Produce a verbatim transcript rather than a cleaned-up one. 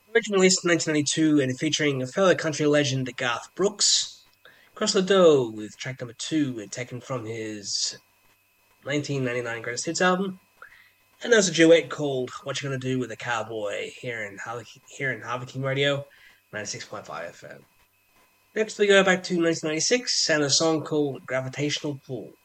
Originally released in nineteen ninety-two and featuring a fellow country legend Garth Brooks. Cross the Dough with track number two, taken from his nineteen ninety-nine Greatest Hits album. And there's a duet called What You Gonna Do with a Cowboy here in Harley, here in Harvey King Radio, ninety-six point five F M. Next we go back to nineteen ninety-six and a song called Gravitational Pull.